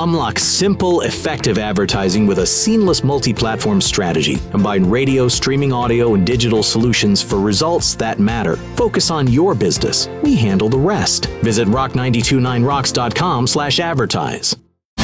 Unlock simple, effective advertising with a seamless multi-platform strategy. Combine radio, streaming audio, and digital solutions for results that matter. Focus on your business. We handle the rest. Visit rock929rocks.com/advertise.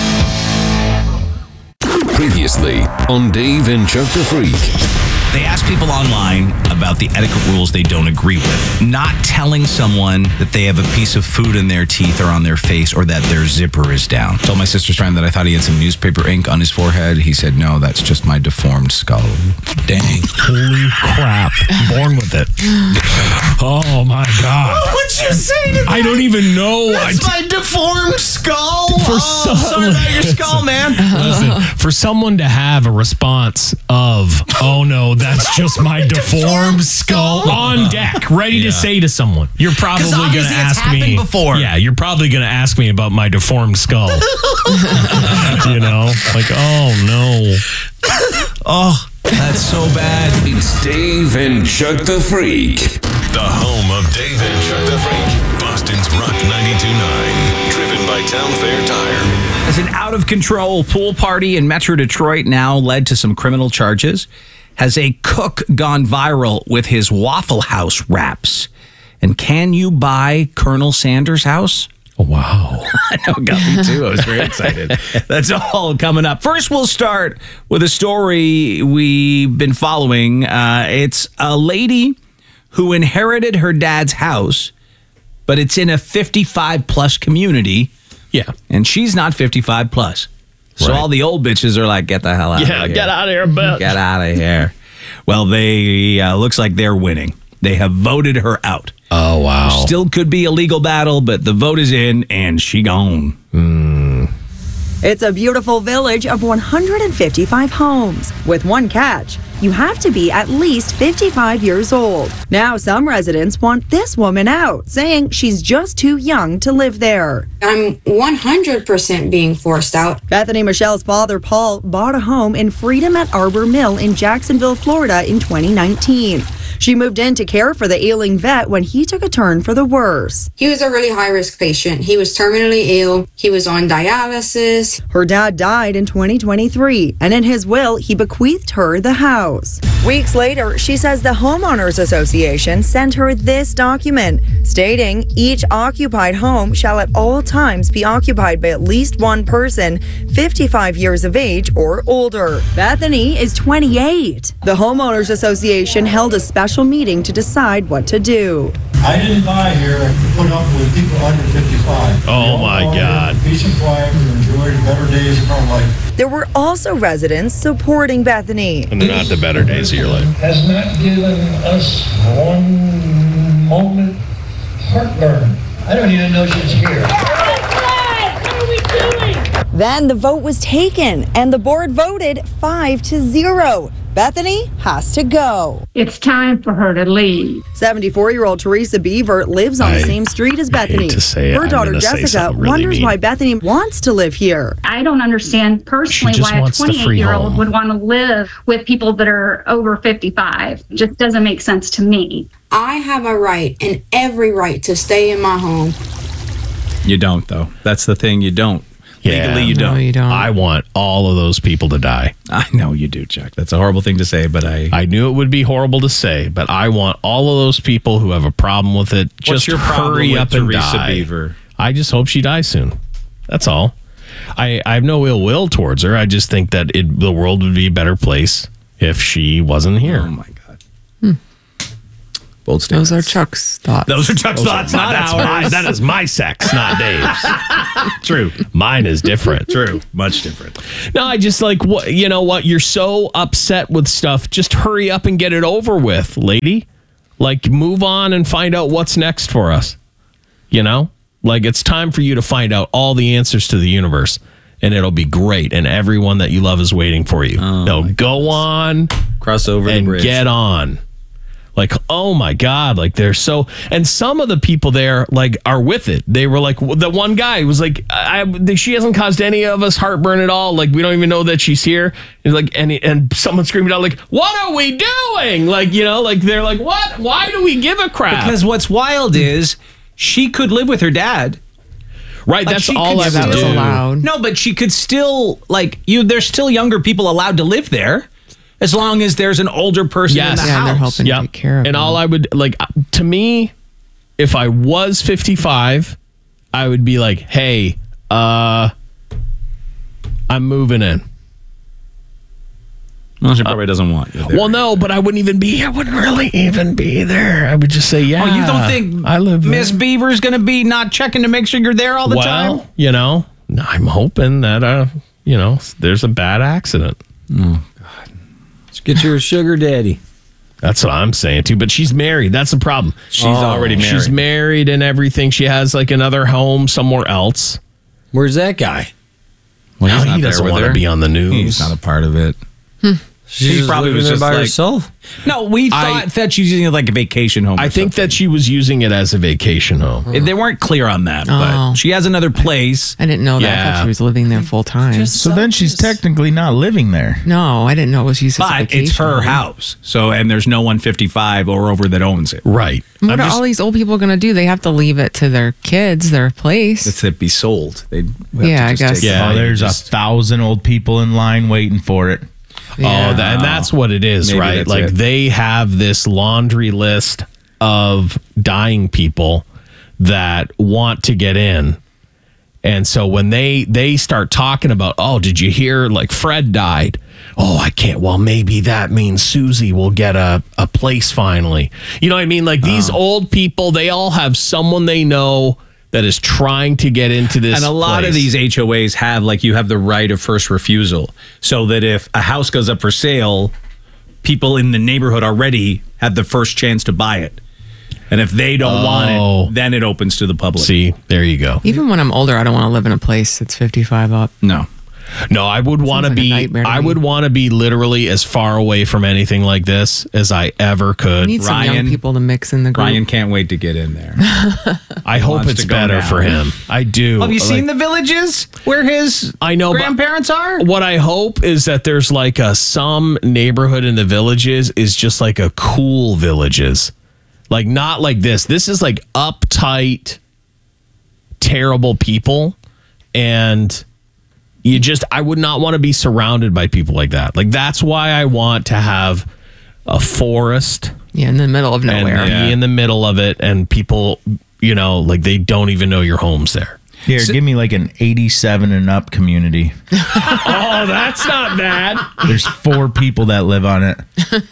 Previously on Dave and Chuck the Freak. They ask people online about the etiquette rules they don't agree with. Not telling someone that they have a piece of food in their teeth or on their face or that their zipper is down. Told my sister's friend that I thought he had some newspaper ink on his forehead. He said, no, that's just my deformed skull. Dang. Holy crap. Born with it. Oh, my God. What'd you say to that? I don't even know. That's my deformed skull. Sorry about your skull, man. Listen, for someone to have a response of, oh, no, that's just my deformed skull on deck, ready to say to someone, you're probably going to ask me. Before. Yeah, you're probably going to ask me about my deformed skull. You know, like, oh no. Oh, that's so bad. It's Dave and Chuck the Freak. The home of Dave and Chuck the Freak. Boston's Rock 92.9. Driven by Town Fair Tire. As an out-of-control pool party in Metro Detroit now led to some criminal charges, has a cook gone viral with his Waffle House wraps. And can you buy Colonel Sanders' house? Oh, wow. I know, it got me too. I was very excited. That's all coming up. First, we'll start with a story we've been following. It's a lady who inherited her dad's house, but it's in a 55-plus community. Yeah. And she's not 55-plus. So all the old bitches are like, get the hell out of here. Yeah, get out of here, bitch. Get out of here. Well, they looks like they're winning. They have voted her out. Oh, wow. Still could be a legal battle, but the vote is in, and she gone. It's a beautiful village of 155 homes. With one catch, you have to be at least 55 years old. Now, some residents want this woman out, saying she's just too young to live there. I'm 100% being forced out. Bethany Michelle's father, Paul, bought a home in Freedom at Arbor Mill in Jacksonville, Florida in 2019. She moved in to care for the ailing vet when he took a turn for the worse. He was a really high-risk patient. He was terminally ill. He was on dialysis. Her dad died in 2023, and in his will, he bequeathed her the house. Weeks later, she says the Homeowners Association sent her this document, stating each occupied home shall at all times be occupied by at least one person 55 years of age or older. Bethany is 28. The Homeowners Association held a special meeting to decide what to do. I didn't buy here to put up with people under 55. Oh, my God. Peace and quiet and enjoy the better days of our life. There were also residents supporting Bethany. And not the better days of your life. Has not given us one moment heartburn. I don't even know she's here. Then the vote was taken, and the board voted 5-0. Bethany has to go. It's time for her to leave. 74-year-old Teresa Beaver lives on the same street as Bethany. hate to say it, Her I'm daughter gonna say Jessica something really wonders mean. why Bethany wants to live here. I don't understand personally She just why a wants the free 28-year-old home. would want to live with people that are over 55. It just doesn't make sense to me. I have a right and every right to stay in my home. You don't, though. That's the thing. You don't. Legally, you don't. No, you don't. I want all of those people to die. I know you do, Chuck. That's a horrible thing to say, but I knew it would be horrible to say, but I want all of those people who have a problem with it What's just your problem hurry with up and Teresa die. Beaver? I just hope she dies soon. That's all. I have no ill will towards her. I just think that the world would be a better place if she wasn't here. Oh, my God. Bold Those statements. are Chuck's thoughts. Those are Chuck's thoughts, not ours. That is my sex, not Dave's. True. Mine is different. True. Much different. No, I just like, what, you know what? You're so upset with stuff. Just hurry up and get it over with, lady. Like, move on and find out what's next for us. You know? Like, it's time for you to find out all the answers to the universe. And it'll be great. And everyone that you love is waiting for you. No, go on. Cross over the and bridge. get on. Like, oh my God, like they're so, and some of the people there like are with it. They were like, the one guy was like, she hasn't caused any of us heartburn at all. Like, we don't even know that she's here. He's like, and someone screamed out like, what are we doing? Like, you know, like they're like, what? Why do we give a crap? Because what's wild is she could live with her dad. Right, that's she all could I that would was do. allowed. No, but she could still there's still younger people allowed to live there as long as there's an older person in the Yeah, and they're house. helping take care of And them. all I would to me, if I was 55, I would be like, hey, I'm moving in. Well, she probably doesn't want you there. Well, no, but I wouldn't really even be there. I would just say, yeah. Oh, you don't think I live there. Miss Beaver's going to be not checking to make sure you're there all the time? Well, I'm hoping that there's a bad accident. Let's get your sugar daddy. That's what I'm saying too. But she's married. That's the problem. She's already married. She's married and everything. She has like another home somewhere else. Where's that guy? Well, he's No, not he there doesn't with want to her. be on the news. He's not a part of it. She She probably was there just by like- herself. No, we thought that she's using it like a vacation home. I think that she was using it as a vacation home. They weren't clear on that, Oh. but she has another place. I didn't know that. I Yeah. thought she was living there full time. So then she's technically not living there. No, I didn't know it was used as a But vacation. it's her home. house. So, and there's no one 55 or over that owns it. Right. What are all these old people going to do? They have to leave it to their kids, their place. It's to be sold. Yeah, I guess. Oh, there's 1,000 old people in line waiting for it. Yeah. And that's what it is, Maybe right? that's Like it. they have this laundry list of dying people that want to get in. And so when they start talking about, oh, did you hear like Fred died? Oh, I can't. Well, maybe that means Susie will get a place finally. You know what I mean? Like these old people, they all have someone they know that is trying to get into this. And a lot of place. these HOAs have you have the right of first refusal, so that if a house goes up for sale, people in the neighborhood already have the first chance to buy it. And if they don't want it, then it opens to the public. See, there you go. Even when I'm older, I don't want to live in a place that's 55 up. No. No, I would want to like a be. nightmare to I me. would want to be literally as far away from anything like this as I ever We could. need some young people to mix in the group. Ryan can't wait to get in there. I hope wants it's to go better now. for him. I do. Have you seen Like, the villages where his I know, but grandparents are? what I hope is that there's like some neighborhood in the villages is just like a cool villages, like not like this. This is like uptight, terrible people, and. I would not want to be surrounded by people like that. Like, that's why I want to have a forest. Yeah, in the middle of nowhere. And be in the middle of it, and people, like they don't even know your home's there. Here, give me like an 87 and up community. Oh, that's not bad. There's 4 people that live on it.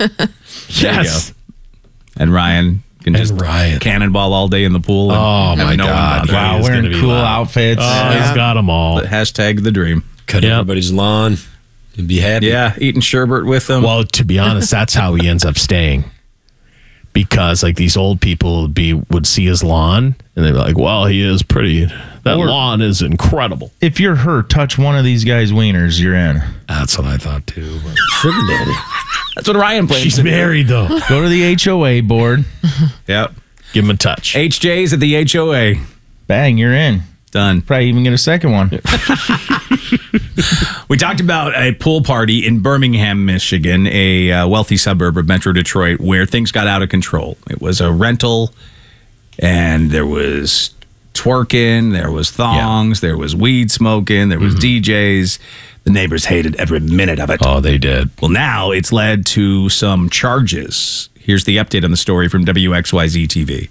Yes. And Ryan can just Ryan. cannonball all day in the pool. And Oh, have my no one God. bother Wow, you. It's wearing gonna be cool loud. outfits. Oh, he's got them all. But hashtag the dream. Cut everybody's lawn and be happy. Yeah, eating sherbet with them. Well, to be honest, that's how he ends up staying. Because like these old people would see his lawn and they'd be like, well, he is pretty. That lawn is incredible. If you're her, touch one of these guys' wieners, you're in. That's what I thought too. But Sugar daddy. That's what Ryan plans she's to do. married though. Go to the HOA board. Yep. Give him a touch. HJ's at the HOA. Bang, you're in. Done. Probably even get a second one. We talked about a pool party in Birmingham, Michigan, a wealthy suburb of Metro Detroit, where things got out of control. It was a rental, and there was twerking, there was thongs, there was weed smoking, there was DJs. The neighbors hated every minute of it. Oh, they did. Well, now it's led to some charges. Here's the update on the story from WXYZ TV.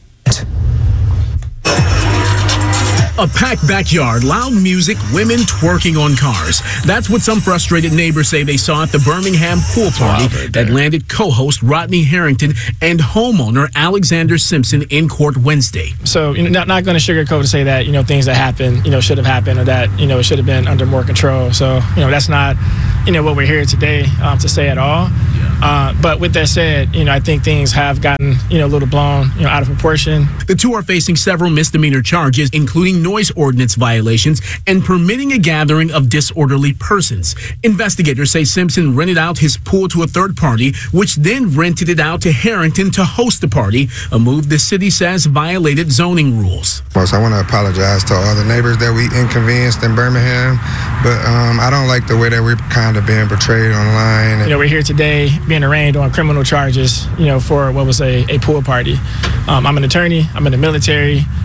A packed backyard, loud music, women twerking on cars. That's what some frustrated neighbors say they saw at the Birmingham pool party that landed co-host Rodney Harrington and homeowner Alexander Simpson in court Wednesday. So, not going to sugarcoat to say that, things that happened, should have happened or that, it should have been under more control. So, that's not, what we're here today to say at all. But with that said, I think things have gotten, a little blown, out of proportion. The two are facing several misdemeanor charges, including noise ordinance violations and permitting a gathering of disorderly persons. Investigators say Simpson rented out his pool to a third party, which then rented it out to Harrington to host the party, a move the city says violated zoning rules. First, I want to apologize to all the neighbors that we inconvenienced in Birmingham, but I don't like the way that we're kind of being portrayed online. We're here today being arraigned on criminal charges, for what was a pool party. I'm an attorney. I'm in the military.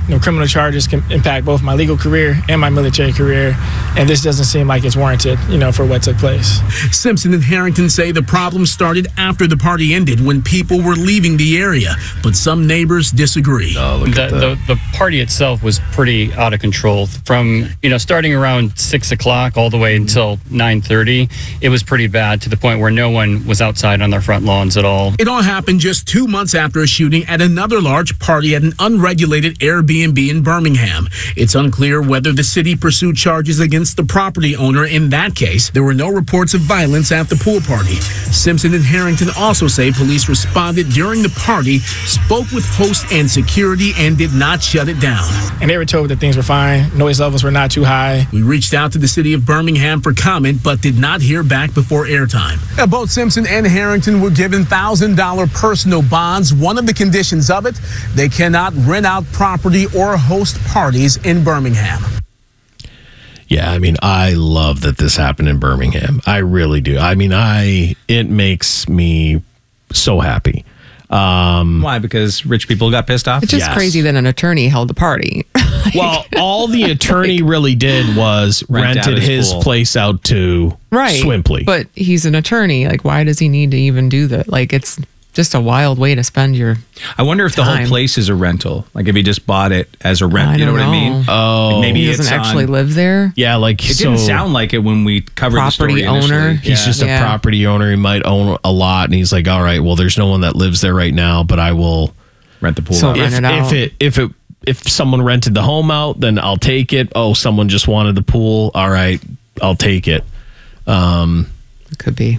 criminal charges can impact both my legal career and my military career, and this doesn't seem like it's warranted, for what took place. Simpson and Harrington say the problem started after the party ended when people were leaving the area, but some neighbors disagree. The party itself was pretty out of control. From starting around 6 o'clock all the way until 9:30, it was pretty bad to the point where no one was outside on their front lawns at all. It all happened just 2 months after a shooting at another large party at an unregulated Airbnb in Birmingham. It's unclear whether the city pursued charges against the property owner in that case. There were no reports of violence at the pool party. Simpson and Harrington also say police responded during the party, spoke with host and security, and did not shut it down. And they were told that things were fine, noise levels were not too high. We reached out to the city of Birmingham for comment, but did not hear back before airtime. Both Simpson and Harrington were given $1,000 personal bonds. One of the conditions of it, they cannot rent out property or host parties in Birmingham. Yeah, I love that this happened in Birmingham. I really do. It makes me so happy. Why? Because rich people got pissed off? It's just crazy that an attorney held the party. Well, all the attorney really did was rented his place out to Swimply. But he's an attorney. Why does he need to even do that? It's just a wild way to spend your I wonder if the whole place is a rental. If he just bought it as a rent, you know what I mean? Oh. Maybe he doesn't actually live there? Yeah, it didn't sound like it when we covered the story initially. Property owner? He's just a property owner. He might own a lot, and he's like, all right, well, there's no one that lives there right now, but I will rent the pool out. If someone rented the home out, then I'll take it. Oh, someone just wanted the pool. All right, I'll take it. It could be.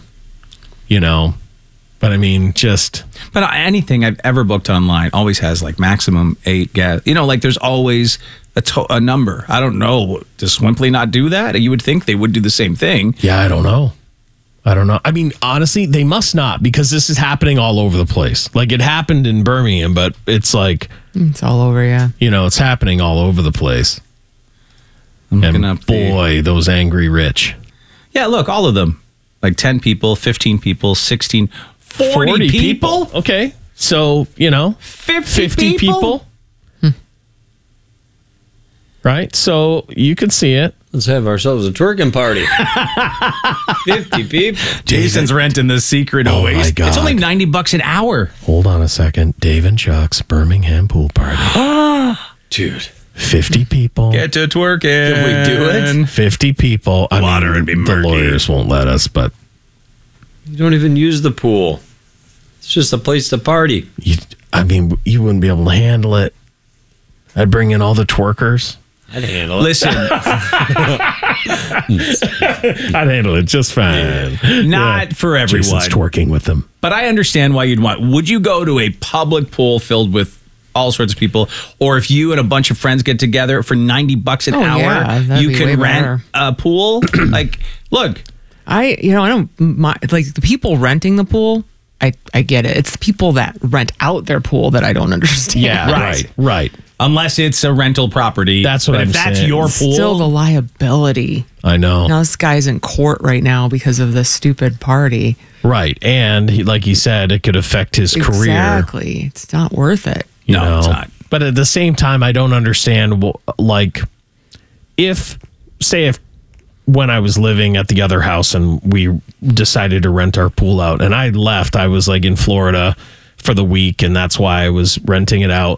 But But anything I've ever booked online always has maximum 8 guests. There's always a number. I don't know. Does Swimply not do that? You would think they would do the same thing. Yeah, I don't know. Honestly, they must not, because this is happening all over the place. It happened in Birmingham, but it's it's all over, yeah. It's happening all over the place. Those angry rich. Yeah, look, all of them. 10 people, 15 people, 16, 40 people? Okay. So, 50 people. Right? So you could see it. Let's have ourselves a twerking party. 50 people. Jason's renting the secret always. My God. It's only $90 an hour. Hold on a second. Dave and Chuck's Birmingham pool party. Dude. 50 people. Get to twerking. Can we do it? 50 people. Water and be murky. The lawyers won't let us, but you don't even use the pool. It's just a place to party. You wouldn't be able to handle it. I'd bring in all the twerkers. I'd handle it. Listen. I'd handle it just fine. Not for everyone. Jason's twerking with them. But I understand why you'd want. Would you go to a public pool filled with all sorts of people, or if you and a bunch of friends get together for $90 an hour, you can rent a pool? Look, I don't mind, the people renting the pool. I get it. It's the people that rent out their pool that I don't understand. Yeah, right. Unless it's a rental property. That's what I'm saying. If that's your pool. Still the liability. I know. Now this guy's in court right now because of this stupid party. Right. And like he said, it could affect his career. Exactly. It's not worth it. No, it's not. But at the same time, I don't understand, if when I was living at the other house and we decided to rent our pool out and I left, I was in Florida for the week, and that's why I was renting it out.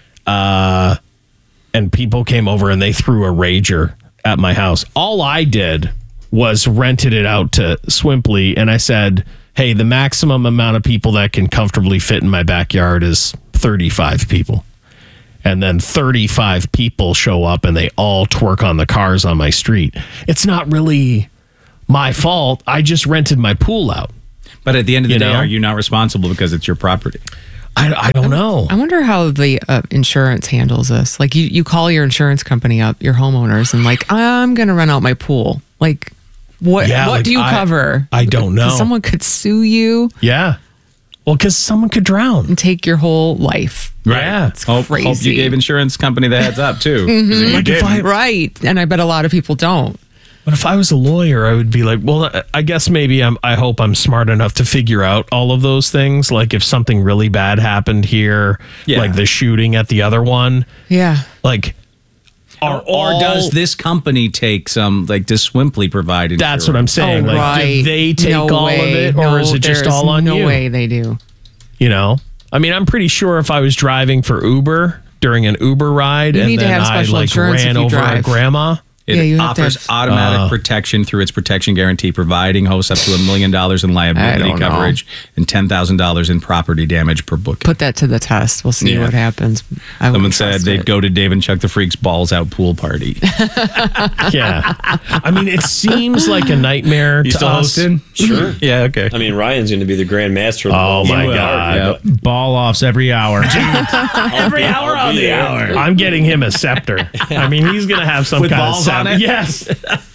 And people came over and they threw a rager at my house. All I did was rented it out to Swimply, and I said, hey, the maximum amount of people that can comfortably fit in my backyard is 35 people. And then 35 people show up and they all twerk on the cars on my street. It's not really my fault. I just rented my pool out. But at the end of the day, are you not responsible because it's your property? I don't know. I wonder how the insurance handles this. You call your insurance company up, your homeowners, and I'm going to rent out my pool. What do you cover? I don't know. Someone could sue you. Yeah. Well, because someone could drown and take your whole life. Right. Yeah. It's crazy. Hope you gave insurance company the heads up too. Right. And I bet a lot of people don't. But if I was a lawyer, I would be like, well, I guess maybe I hope I'm smart enough to figure out all of those things. Like if something really bad happened here, like the shooting at the other one. Yeah. Like, or does this company take some, like, does Swimply provide insurance? That's what I'm saying. Oh, like, do they take all of it, or is it just all on you? No way they do. You know? I mean, I'm pretty sure if I was driving for Uber during an Uber ride You and need to then have I special like insurance ran if you over a drive. grandma. It offers automatic protection through its protection guarantee, providing hosts up to $1 million in liability coverage and $10,000 in property damage per booking. Put that to the test. We'll see what happens. Someone said they'd go to Dave and Chuck the Freak's balls out pool party. Yeah. I mean, it seems like a nightmare You to still us. hosting? Sure. Yeah, okay. I mean, Ryan's going to be the grand master of the Oh balls. my He will. God. Yep. Ball offs every hour. Every hour on the hour. I'm getting him a scepter. I mean, he's going to have some With kind of balls on scepter. it? Yes.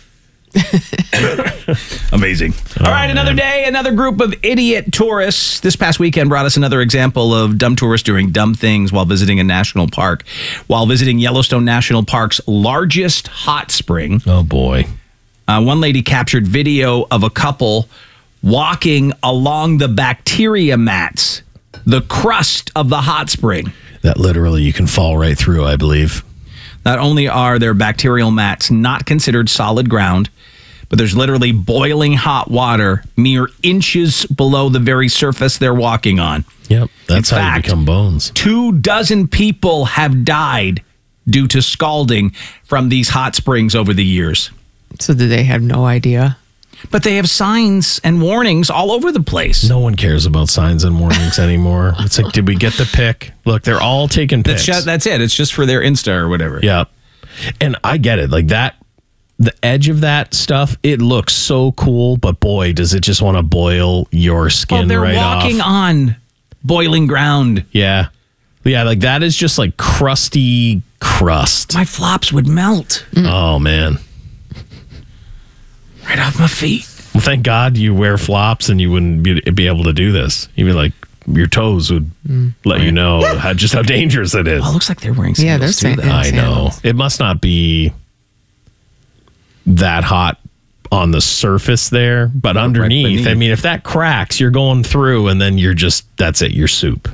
Amazing. All right, another day, another group of idiot tourists this past weekend brought us another example of dumb tourists doing dumb things while visiting a national park. While visiting Yellowstone National Park's largest hot spring. Oh, boy. One lady captured video of a couple walking along the bacteria mats, the crust of the hot spring. That literally you can fall right through, I believe. Not only are their bacterial mats not considered solid ground, but there's literally boiling hot water mere inches below the very surface they're walking on. Yep, that's In how fact, you become bones. 24 people have died due to scalding from these hot springs over the years. So did they have no idea? But they have signs and warnings all over the place. No one cares about signs and warnings anymore. It's like, did we get the pic? Look, they're all taking pics. That's it. It's just for their Insta or whatever. Yep. And I get it. Like that, the edge of that stuff, it looks so cool, but boy, does it just want to boil your skin they're right walking off. on boiling ground. Yeah. Yeah, like that is just like crusty crust. My flops would melt. Oh, man. Right off my feet. Well, thank God you wear flops and you wouldn't be able to do this. You'd be like, your toes would let you know just how dangerous it is. Oh, it looks like they're wearing sandals. Yeah, they're saying I know. It must not be that hot on the surface there, but underneath, beneath. I mean, if that cracks, you're going through and then that's it, you're soup.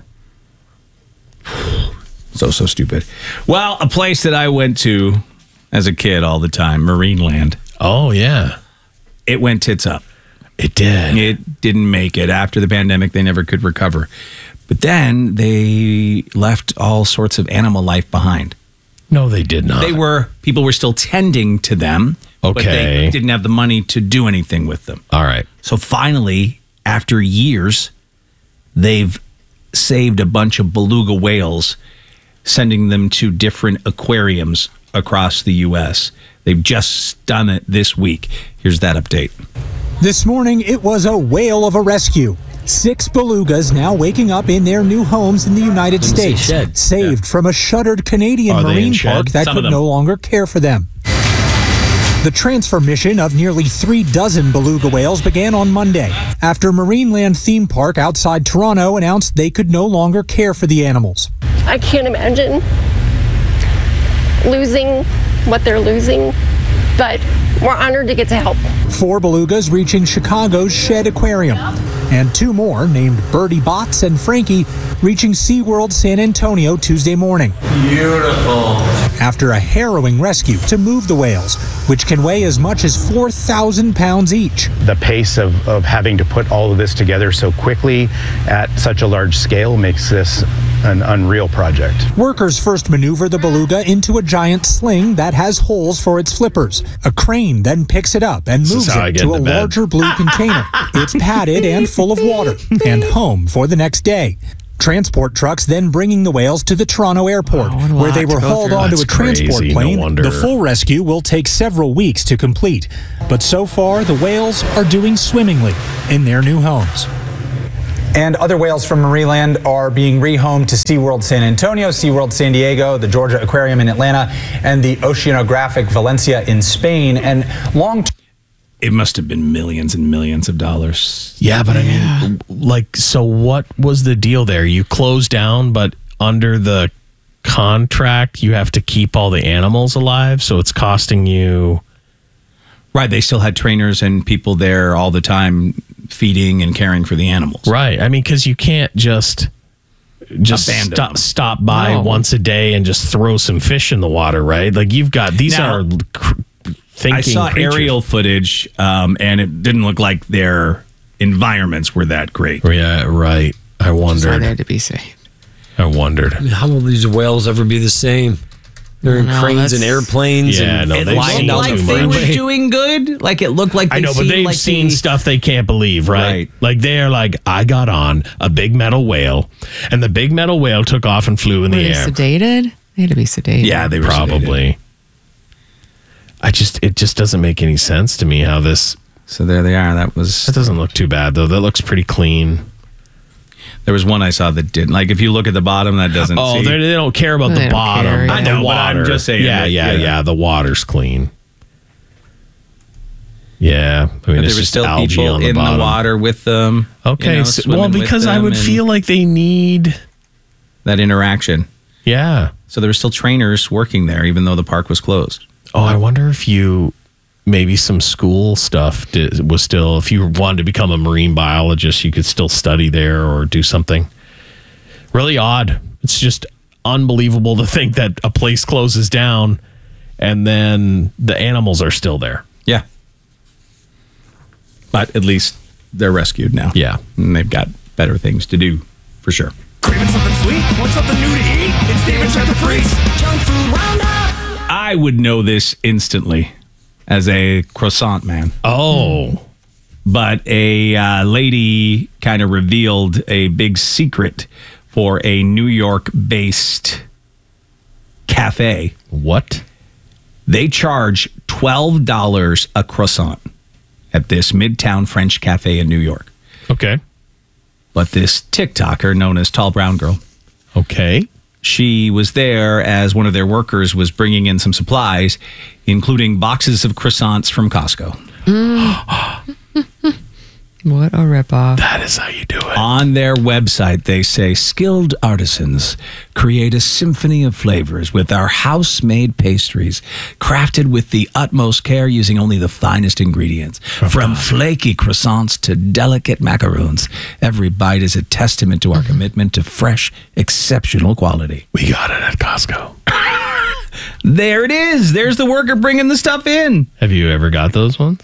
So stupid. Well, a place that I went to as a kid all the time, Marineland. Oh, yeah. It went tits up. It did. It didn't make it. After the pandemic, they never could recover. But then they left all sorts of animal life behind. No, they did not. People were still tending to them, but Okay. they didn't have the money to do anything with them. All right. So finally, after years, they've saved a bunch of beluga whales, sending them to different aquariums across the U.S. They've just done it this week. Here's that update. This morning, it was a whale of a rescue. 6 belugas now waking up in their new homes in the United States, saved from a shuttered Canadian Are they in marine shed? park that Some of could them. no longer care for them. The transfer mission of nearly 36 beluga whales began on Monday after Marineland Theme Park outside Toronto announced they could no longer care for the animals. I can't imagine losing what they're losing, but we're honored to get to help. 4 belugas reaching Chicago's Shed Aquarium, and 2 more, named Birdie Bots and Frankie, reaching SeaWorld San Antonio Tuesday morning. Beautiful. After a harrowing rescue to move the whales, which can weigh as much as 4,000 pounds each. The pace of having to put all of this together so quickly at such a large scale makes this an unreal project. Workers first maneuver the beluga into a giant sling that has holes for its flippers. A crane then picks it up and moves it to a larger blue container. It's padded and full of water, and home for the next day. Transport trucks then bringing the whales to the Toronto airport, where they were hauled onto a transport plane. The full rescue will take several weeks to complete, but so far the whales are doing swimmingly in their new homes. And other whales from Marineland are being rehomed to SeaWorld San Antonio, SeaWorld San Diego, the Georgia Aquarium in Atlanta, and the Oceanographic Valencia in Spain. And it must have been millions and millions of dollars. Yeah, but I mean, like, so what was the deal there? You closed down, but under the contract, you have to keep all the animals alive, so it's costing you Right. They still had trainers and people there all the time feeding and caring for the animals. Right. I mean, because you can't just stop by once a day and just throw some fish in the water, right? Like you've got these are thinking. I saw creatures. aerial footage, and it didn't look like their environments were that great. Yeah, right. I wondered. They had to be saved. I wondered. I mean, how will these whales ever be the same? They're in cranes and airplanes. Yeah, and no, It looked like they were doing good. Like it looked like I know, but they've seen stuff they can't believe, right? Like they're like, I got on a big metal whale, and the big metal whale took off and flew in the air. Sedated? They had to be sedated. Yeah, they were probably. It just doesn't make any sense to me how this. So there they are. That doesn't look too bad though. That looks pretty clean. There was one I saw that didn't. Like if you look at the bottom, that doesn't. Oh, see. they don't care about the bottom. care, yeah. I know, the but I'm water. just saying. Yeah. The water's clean. Yeah, I mean, But there it's were just still algae people on the in bottom. the water with them. Okay, well, swimming with because I them would and feel like they need that interaction. Yeah. So there were still trainers working there, even though the park was closed. Oh, I wonder if maybe some school stuff was still, if you wanted to become a marine biologist, you could still study there or do something. Really odd. It's just unbelievable to think that a place closes down and then the animals are still there. Yeah. But at least they're rescued now. Yeah. And they've got better things to do, for sure. Craving something sweet? Want something new to eat? It's David Check the Freaks. Junk Food Roundup. I would know this instantly as a croissant man. Oh. But a lady kind of revealed a big secret for a New York-based cafe. What? They charge $12 a croissant at this Midtown French cafe in New York. Okay. But this TikToker known as Tall Brown Girl. Okay. She was there as one of their workers was bringing in some supplies, including boxes of croissants from Costco. What a ripoff. That is how you do it. On their website, they say, skilled artisans create a symphony of flavors with our house-made pastries, crafted with the utmost care using only the finest ingredients. From flaky croissants to delicate macaroons, every bite is a testament to our commitment to fresh, exceptional quality. We got it at Costco. There it is. There's the worker bringing the stuff in. Have you ever got those ones?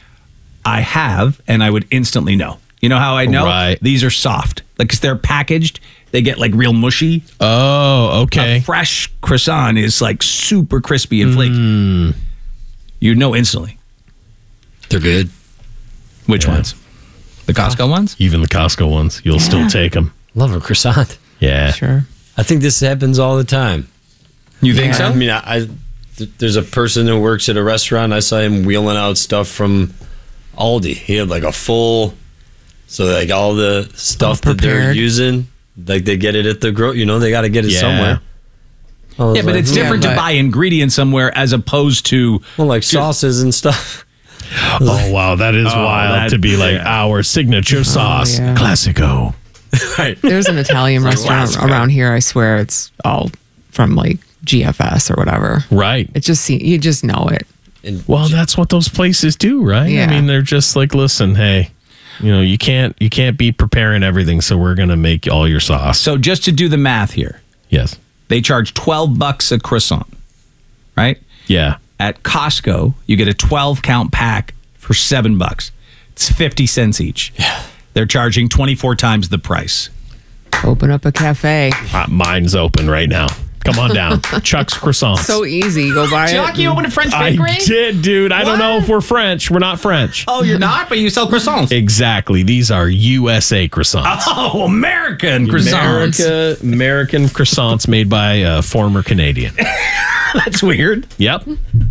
I have, and I would instantly know. You know how I know? Right. These are soft. Like, 'cause they're packaged, they get like real mushy. Oh, okay. A fresh croissant is like super crispy and flaky. You know instantly. They're good. Which ones? The Costco ones? Even the Costco ones. You'll still take them. Love a croissant. Yeah. Sure. I think this happens all the time. You think so? I mean, there's a person who works at a restaurant. I saw him wheeling out stuff from Aldi. He had like a full, so like all the stuff that they're using, like they get it at the they got to get it somewhere. Yeah, but it's different to buy ingredients somewhere as opposed to like sauces and stuff. Oh wow, that is wild to be like our signature sauce, yeah. Classico. Right. There's an Italian restaurant around here. I swear it's all from like GFS or whatever. Right. It just you just know it. Well, that's what those places do, right? Yeah. I mean, they're just like, listen, hey, you can't be preparing everything, so we're gonna make all your sauce. So just to do the math here, yes, they charge $12 a croissant, right? Yeah. At Costco, you get a 12-count pack for $7. It's 50 cents each. Yeah. They're charging 24 times the price. Open up a cafe. Mine's open right now. Come on down. Chuck's Croissants. So easy. Go buy Chuck, it. you opened a French bakery? I did, dude. I don't know if we're French. We're not French. Oh, you're not? But you sell croissants. Exactly. These are USA croissants. Oh, American croissants. American croissants made by a former Canadian. That's weird. Yep.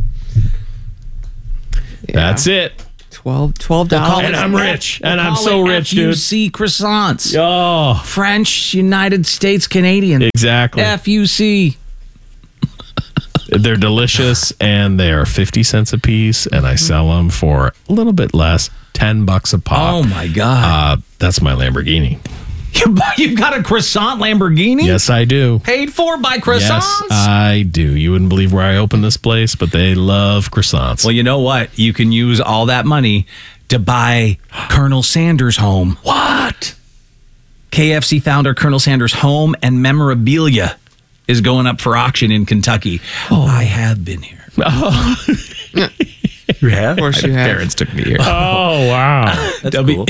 That's it. $12. And I'm rich. And I'm so rich, dude. FUC croissants. Oh. French, United States, Canadian. Exactly. FUC. They're delicious, and they are 50 cents a piece, and I sell them for a little bit less, $10 a pop. Oh, my God. That's my Lamborghini. You've got a croissant Lamborghini? Yes, I do. Paid for by croissants? Yes, I do. You wouldn't believe where I opened this place, but they love croissants. Well, you know what? You can use all that money to buy Colonel Sanders' home. What? KFC founder Colonel Sanders' home and memorabilia is going up for auction in Kentucky. Oh, I have been here. Oh. You have? Of course you have. Parents took me here. Oh, wow. That's cool.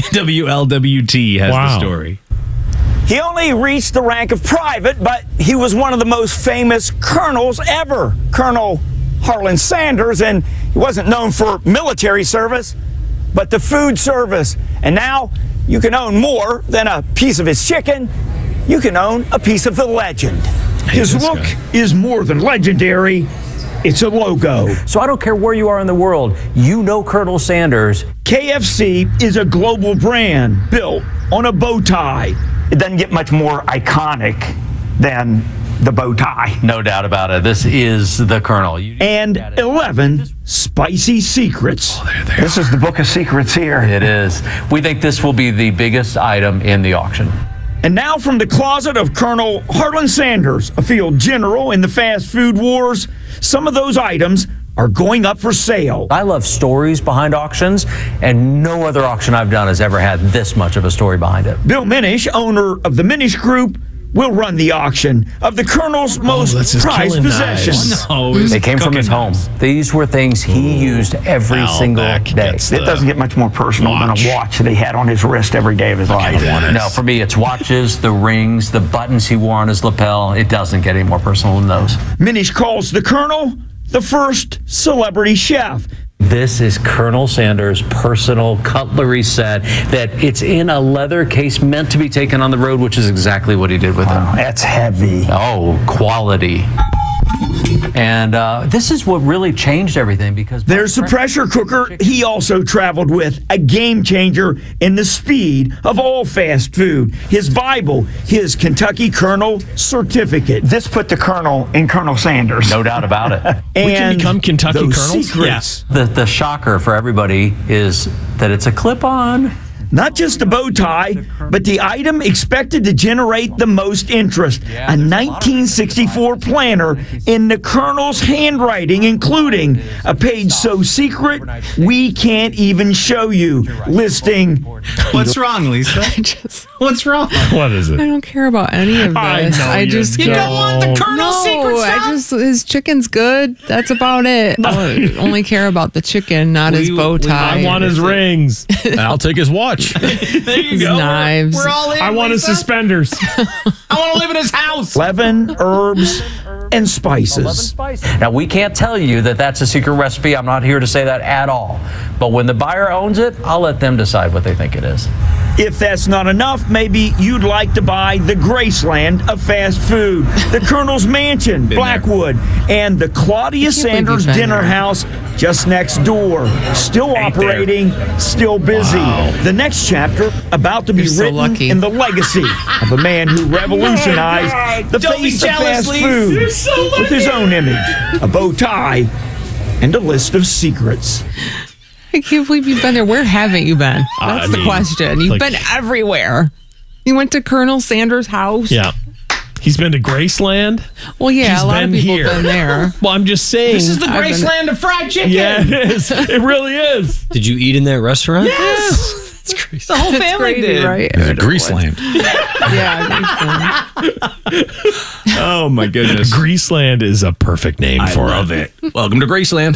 WLWT has the story. He only reached the rank of private, but he was one of the most famous colonels ever, Colonel Harlan Sanders, and he wasn't known for military service, but the food service. And now you can own more than a piece of his chicken. You can own a piece of the legend. His look is more than legendary. It's a logo. So I don't care where you are in the world, you know Colonel Sanders. KFC is a global brand built on a bow tie. It doesn't get much more iconic than the bow tie. No doubt about it. This is the Colonel. And 11 spicy secrets. This is the book of secrets here. It is. We think this will be the biggest item in the auction. And now from the closet of Colonel Harlan Sanders, a field general in the fast food wars, some of those items are going up for sale. I love stories behind auctions, and no other auction I've done has ever had this much of a story behind it. Bill Minish, owner of the Minish Group, will run the auction of the Colonel's most prized possessions. They came from his home. These were things he used every single day. It doesn't get much more personal than a watch that he had on his wrist every day of his life. No, for me, it's watches, the rings, the buttons he wore on his lapel. It doesn't get any more personal than those. Minish calls the Colonel the first celebrity chef. This is Colonel Sanders' personal cutlery set that it's in a leather case meant to be taken on the road, which is exactly what he did with it. That's heavy. Oh, quality. And this is what really changed everything because there's the pressure cooker he also traveled with, a game changer in the speed of all fast food. His Bible, his Kentucky Colonel certificate. This put the Colonel in Colonel Sanders. No doubt about it. And we can become Kentucky those Colonels? Secrets. Yeah. The shocker for everybody is that it's a clip-on. Not just a bow tie, but the item expected to generate the most interest. A 1964 planner in the Colonel's handwriting, including a page so secret we can't even show you, listing... What's wrong, Lisa? What's wrong? What is it? I don't care about any of this. I just you don't want the Colonel's secret stuff? his chicken's good. That's about it. I only care about the chicken, not his bow tie. I want his rings, and I'll take his watch. There you His go. knives. We're all in. I want his Lisa. suspenders. I want to live in his house. 11 herbs and spices. Now, we can't tell you that that's a secret recipe. I'm not here to say that at all. But when the buyer owns it, I'll let them decide what they think it is. If that's not enough, maybe you'd like to buy the Graceland of fast food, the Colonel's Mansion, Blackwood, and the Claudia Sanders Dinner House just next door. Still operating, still busy. The next chapter about to be written in the legacy of a man who revolutionized the face of fast food with his own image, a bow tie, and a list of secrets. I can't believe you've been there. Where haven't you been? That's the question. You've been everywhere. You went to Colonel Sanders' house. Yeah. He's been to Graceland. Well, yeah, He's a lot of people have been there. Well, I'm just saying. This is the Graceland of fried chicken. Yeah, it is. It really is. Did you eat in that restaurant? Yes. It's crazy. The whole family crazy, did. right? Greaseland. Yeah, Graceland. Oh, my goodness. Greaseland is a perfect name I for love it. Welcome to Graceland.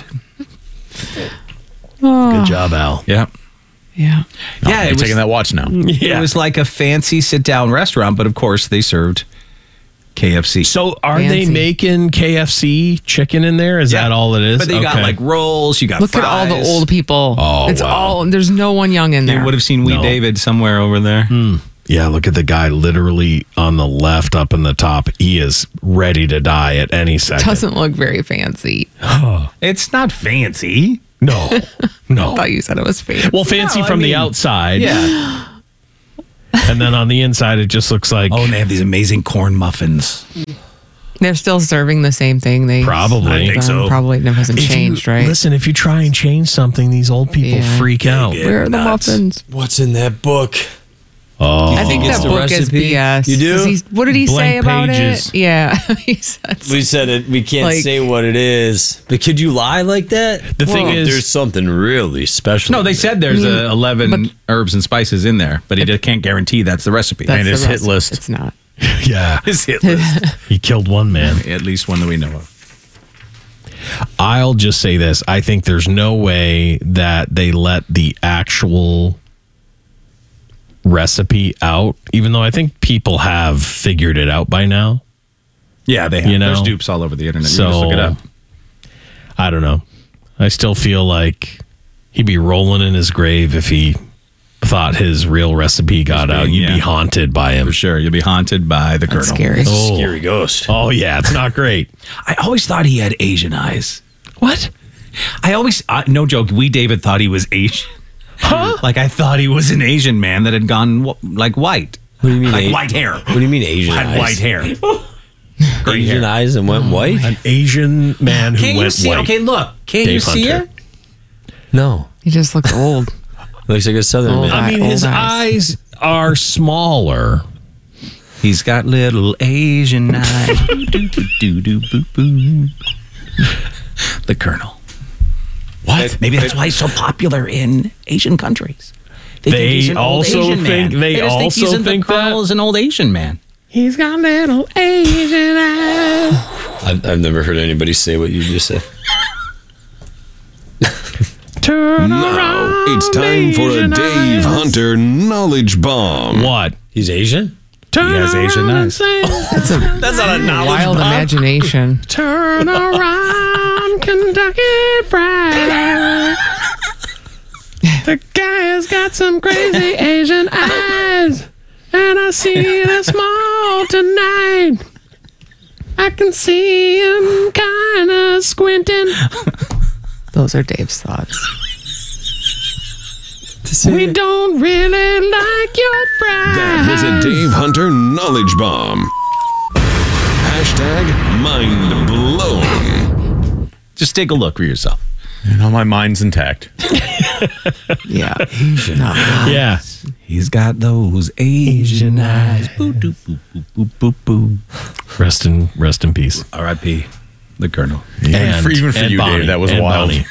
Good job, Al. Yeah. Yeah. Yeah, I'm taking that watch now. It was like a fancy sit-down restaurant, but of course they served KFC. So are they making KFC chicken in there? Is that all it is? But they got like rolls, you got Look fries. at all the old people. Oh, it's wow. all, there's no one young in there. You would have seen Wee David somewhere over there. Yeah, look at the guy literally on the left up in the top. He is ready to die at any second. Doesn't look very fancy. It's not fancy. No. I thought you said it was fancy. Well, fancy from the outside. Yeah. And then on the inside, it just looks like... Oh, and they have these amazing corn muffins. They're still serving the same thing. They Probably. I think so. Probably it hasn't changed, right? Listen, if you try and change something, these old people freak out. Where are the muffins? What's in that book? Oh, I think it's that the book is recipe? BS. You do? What did he say Blank about pages. it? Yeah. He said We said it. We can't Like- say what it is. But could you lie like that? The thing is- there's something really special. No, they in said it. there's 11 herbs and spices in there, but he just can't guarantee that's the recipe. That's And the his hit recipe. list. It's not. yeah. His hit list. He killed one man. At least one that we know of. I'll just say this. I think there's no way that they let the actual recipe out, even though I think people have figured it out by now. Yeah, they have. You know? There's dupes all over the internet. You So, can just look it up. I don't know. I still feel like he'd be rolling in his grave if he thought his real recipe got out. You'd be haunted by him. For sure. You'll be haunted by the That's Colonel. scary. It's a scary ghost. Oh, yeah. It's not great. I always thought he had Asian eyes. What? I always, no joke, David thought he was Asian. Huh? Like I thought he was an Asian man that had gone like white. What do you mean? Like white hair. What do you mean Asian Had eyes? white hair. Asian eyes and went white? An Asian man who Can't you went see? white. Okay, look. Can't you Dave see Hunter. it? No. He just looks old. Looks like a southern Old man. I mean, old his eyes are smaller. He's got little Asian eyes. Boo. The Colonel. What? Maybe that's why he's so popular in Asian countries. They think he's an old also Asian man. think they just also he's in think the Colonel that is an old Asian man. He's got little Asian eyes. I've never heard anybody say what you just said. turn Now around. it's time for a Asian Dave eyes. Hunter knowledge bomb. What? He's Asian? Turn He has Asian around and eyes. say, That's not a knowledge wild bomb. imagination. turn around, Kentucky Fried. The guy has got some crazy Asian eyes, and I see them small tonight. I can see him kind of squinting. Those are Dave's thoughts. We don't really like your fries. That was a Dave Hunter knowledge bomb. Hashtag mind blown. Just take a look for yourself. You know, my mind's intact. Yeah. Asian Yeah. He's got those Asian eyes. Boo, doo, boo, boo, boo, boo, boo. Rest in peace. R.I.P. The Colonel. And even for you, Bonnie, Dave, that was and wild. Bonnie.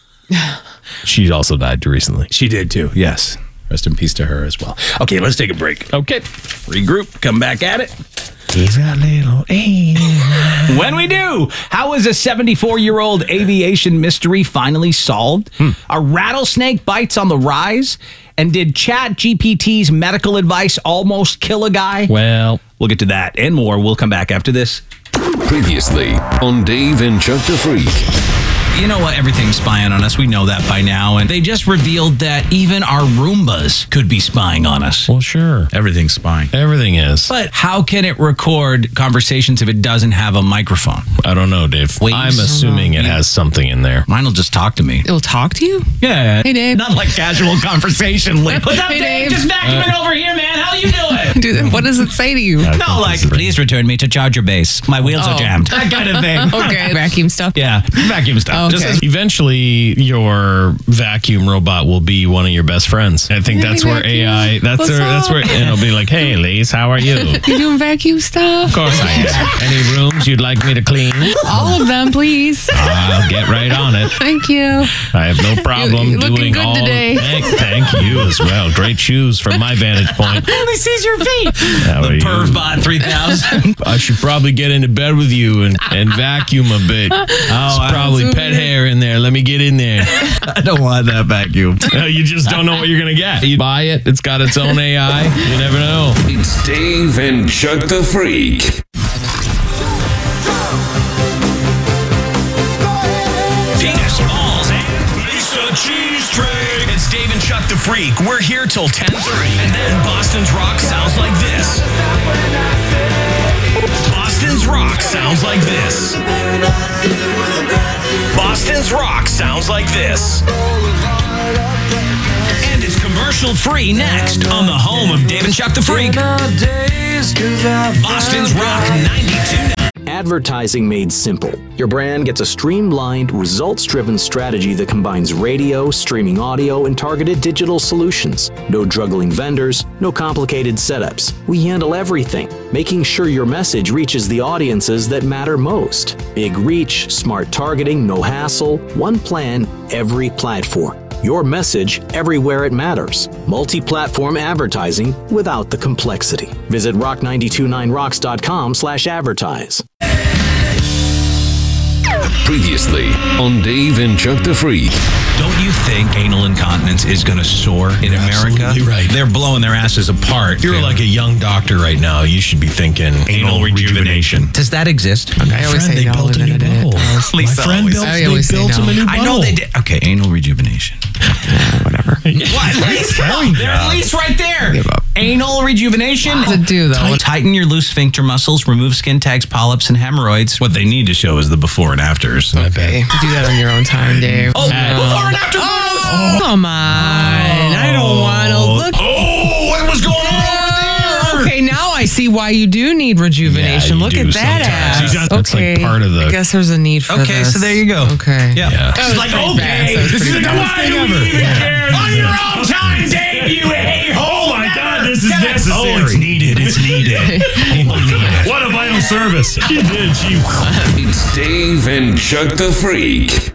She also died recently. She did too, yes. Rest in peace to her as well. Okay, let's take a break. Okay. Regroup, come back at it. He's got little Asian. When we do, how is a 74-year-old aviation mystery finally solved? Are rattlesnake bites on the rise? And did ChatGPT's medical advice almost kill a guy? Well, We'll get to that and more. We'll come back after this. Previously on Dave and Chuck the Freak. You know what? Everything's spying on us. We know that by now. And they just revealed that even our Roombas could be spying on us. well, sure. Everything's spying. Everything is. But how can it record conversations if it doesn't have a microphone? I don't know, Dave. Wait, I'm assuming it has something in there. Mine will just talk to me. It'll talk to you? Yeah. Hey, Dave. Not like casual conversation. Like, what's up, Hey, Dave? Dave. Just vacuuming over here, man. How you doing? Dude, what does it say to you? No, like, please return me to charger base. My wheels are Oh. jammed. That kind of thing. Okay. Vacuum stuff? Yeah, vacuum stuff. Okay. Just Eventually, your vacuum robot will be one of your best friends. I think that's where vacuum. AI. What's That's where up? and it'll be like, "Hey, Lise, how are you?" Of You doing vacuum stuff? course I am. Any rooms you'd like me to clean? All of them, please. I'll get right on it. Thank you. I have no problem You're looking doing good all. today. Thank you as well. Great shoes from my vantage point. only sees your feet. How are The you? Pervbot 3000. I should probably get into bed with you and vacuum a bit. There's probably pet hair in there. Let me get in there. I don't want that vacuum. You just don't know what you're going to get. You buy it, it's got its own AI. You never know. It's Dave and Chuck the Freak. Penis balls and Lisa Cheese Tray. It's Dave and Chuck the Freak. We're here till 10:30. And then Boston's Rock sounds like this. Boston's Rock sounds like this. Boston's Rock sounds like this. And it's commercial free next on the home of Dave and Chuck the Freak. Boston's Rock 92. Advertising made simple. Your brand gets a streamlined, results-driven strategy that combines radio, streaming audio, and targeted digital solutions. No juggling vendors, no complicated setups. We handle everything, making sure your message reaches the audiences that matter most. Big reach, smart targeting, no hassle, one plan, every platform. Your message everywhere it matters. Multi-platform advertising without the complexity. Visit rock929rocks.com/advertise. Previously on Dave and Chuck the Freak. Don't you think anal incontinence is going to soar in America? Absolutely right. They're blowing their asses apart. You're like a young doctor right now. You should be thinking anal rejuvenation. Does that exist? I always say They no, built a new butthole. My friend built him a new butthole. I know they did. Okay, anal rejuvenation. Whatever. What? Let's go. They're at least right there. Give up. Anal rejuvenation. What does it do, though? Tighten your loose sphincter muscles, remove skin tags, polyps, and hemorrhoids. What they need to show is the before and afters. Okay. Do that on your own time, Dave. Oh, before and after photos. Oh, come on. I don't want to look. Oh, what was going on over there? Okay, now I see why you do need rejuvenation. Yeah, look you at do that sometimes. ass. That's okay. like part of the. I guess there's a need for Okay, this. so there you go. Okay. Yeah. She's like, okay, This is the dumbest thing ever. On your own time, Dave, you Oh my God, this is necessary. Oh, it's needed. It's needed. What a vital service. She did. It's Dave and Chuck the Freak.